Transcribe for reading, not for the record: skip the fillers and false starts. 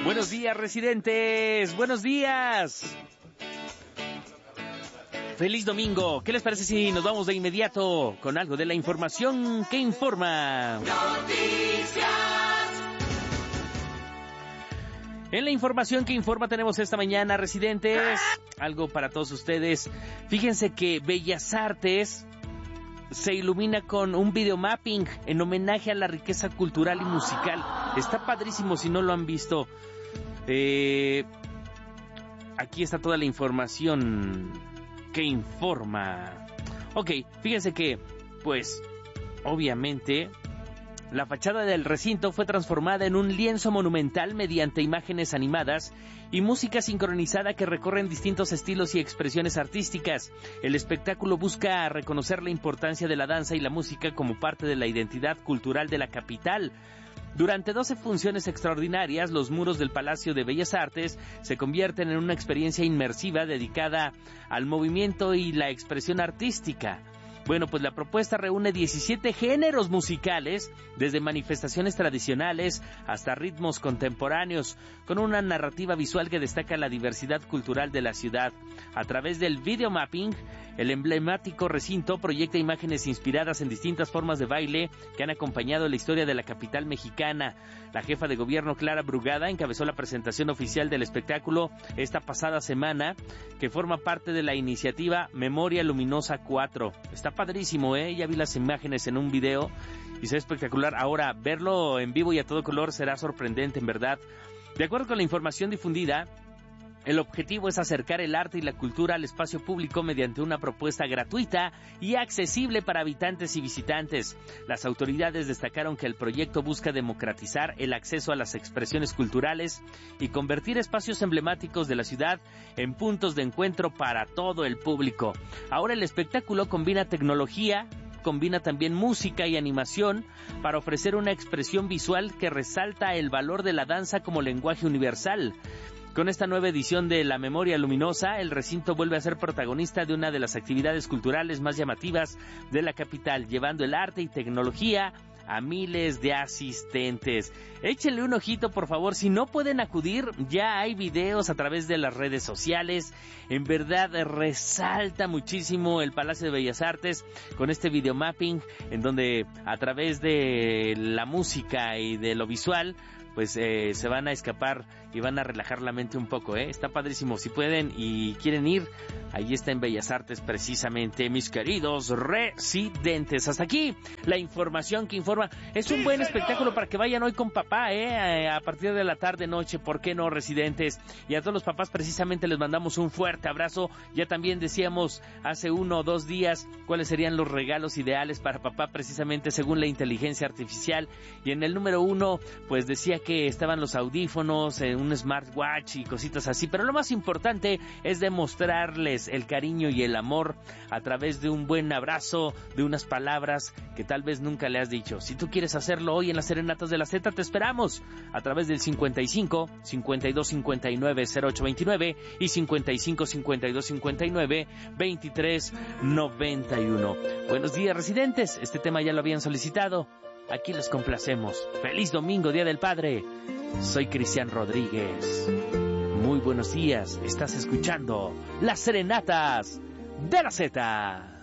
Buenos días, residentes. Buenos días. Feliz domingo. ¿Qué les parece si nos vamos de inmediato con algo de la información que informa? Noticias. En la información que informa tenemos esta mañana, residentes, algo para todos ustedes. Fíjense que Bellas Artes se ilumina con un videomapping en homenaje a la riqueza cultural y musical. Está padrísimo si no lo han visto. Aquí está toda la información que informa. Ok, fíjense que, pues, obviamente, la fachada del recinto fue transformada en un lienzo monumental mediante imágenes animadas y música sincronizada que recorren distintos estilos y expresiones artísticas. El espectáculo busca reconocer la importancia de la danza y la música como parte de la identidad cultural de la capital. Durante 12 funciones extraordinarias, los muros del Palacio de Bellas Artes se convierten en una experiencia inmersiva dedicada al movimiento y la expresión artística. Bueno, pues la propuesta reúne 17 géneros musicales, desde manifestaciones tradicionales hasta ritmos contemporáneos, con una narrativa visual que destaca la diversidad cultural de la ciudad. A través del videomapping, el emblemático recinto proyecta imágenes inspiradas en distintas formas de baile que han acompañado la historia de la capital mexicana. La jefa de gobierno, Clara Brugada, encabezó la presentación oficial del espectáculo esta pasada semana, que forma parte de la iniciativa Memoria Luminosa 4. Está padrísimo, ya vi las imágenes en un video y se ve espectacular. Ahora, verlo en vivo y a todo color será sorprendente, en verdad. De acuerdo con la información difundida, el objetivo es acercar el arte y la cultura al espacio público mediante una propuesta gratuita y accesible para habitantes y visitantes. Las autoridades destacaron que el proyecto busca democratizar el acceso a las expresiones culturales y convertir espacios emblemáticos de la ciudad en puntos de encuentro para todo el público. Ahora el espectáculo combina tecnología, combina también música y animación para ofrecer una expresión visual que resalta el valor de la danza como lenguaje universal. Con esta nueva edición de La Memoria Luminosa, el recinto vuelve a ser protagonista de una de las actividades culturales más llamativas de la capital, llevando el arte y tecnología a miles de asistentes. Échenle un ojito, por favor. Si no pueden acudir, ya hay videos a través de las redes sociales. En verdad, resalta muchísimo el Palacio de Bellas Artes con este videomapping, en donde a través de la música y de lo visual, pues se van a escapar y van a relajar la mente un poco, Está padrísimo. Si pueden y quieren ir, ahí está en Bellas Artes precisamente, mis queridos residentes. Hasta aquí la información que informa. Es un buen espectáculo para que vayan hoy con papá, a partir de la tarde-noche, ¿por qué no, residentes? Y a todos los papás precisamente les mandamos un fuerte abrazo. Ya también decíamos hace 1 o 2 días cuáles serían los regalos ideales para papá, precisamente según la inteligencia artificial. Y en el número 1, pues decía que estaban los audífonos, un smartwatch y cositas así, pero lo más importante es demostrarles el cariño y el amor a través de un buen abrazo, de unas palabras que tal vez nunca le has dicho. Si tú quieres hacerlo hoy en las Serenatas de la Z, te esperamos a través del 55 52 59 08 29 y 55 52 59 23 91. Buenos días, residentes. Este tema ya lo habían solicitado. Aquí los complacemos. Feliz domingo, Día del Padre. Soy Cristian Rodríguez. Muy buenos días. Estás escuchando Las Serenatas de la Z.